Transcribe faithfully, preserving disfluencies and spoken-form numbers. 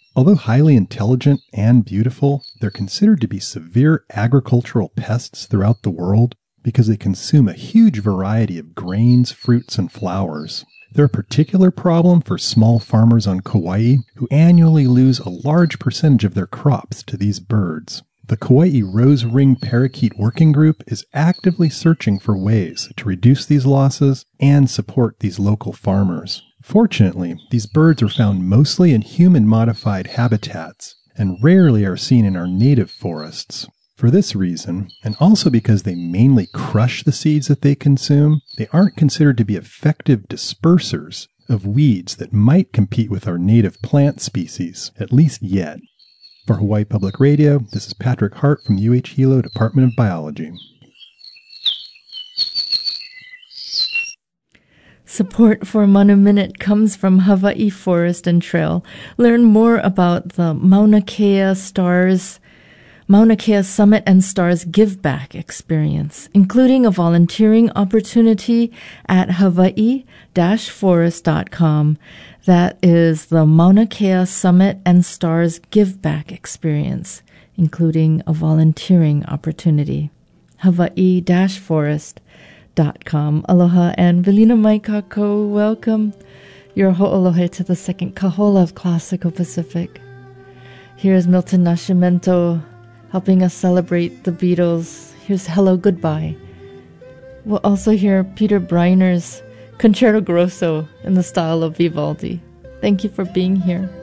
Although highly intelligent and beautiful, they're considered to be severe agricultural pests throughout the world because they consume a huge variety of grains, fruits, and flowers. They're a particular problem for small farmers on Kauai who annually lose a large percentage of their crops to these birds. The Kauai Rose-ringed Parakeet Working Group is actively searching for ways to reduce these losses and support these local farmers. Fortunately, these birds are found mostly in human-modified habitats and rarely are seen in our native forests. For this reason, and also because they mainly crush the seeds that they consume, they aren't considered to be effective dispersers of weeds that might compete with our native plant species, at least yet. For Hawaii Public Radio, this is Patrick Hart from U H Hilo Department of Biology. Support for Manu Minute comes from Hawaii Forest and Trail. Learn more about the Mauna Kea Stars Mauna Kea Summit and Stars Give Back experience, including a volunteering opportunity at hawaii dash forest dot com. That is the Mauna Kea Summit and Stars Give Back experience, including a volunteering opportunity. hawaii dash forest dot com. Aloha and Velina mai kākou, welcome. Your ho'olohe to the second kahola of Classical Pacific. Here's Milton Nascimento helping us celebrate the Beatles. Here's Hello Goodbye. We'll also hear Peter Briner's Concerto Grosso in the style of Vivaldi. Thank you for being here.